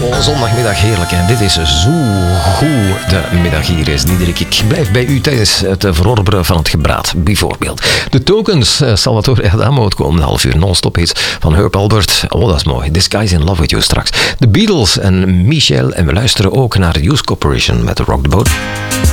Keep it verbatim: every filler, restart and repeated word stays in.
Oh, zondagmiddag heerlijk. En dit is zo goed. De middag hier is Diederik. Ik blijf bij u tijdens het verorberen van het gebraad, bijvoorbeeld. De Tokens, uh, Salvatore Adamo, het komende half uur non-stop hits van Herb Alpert. Oh, dat is mooi. This Guy's in Love With You straks. De Beatles en Michel. En we luisteren ook naar Youth Corporation met Rock the Boat.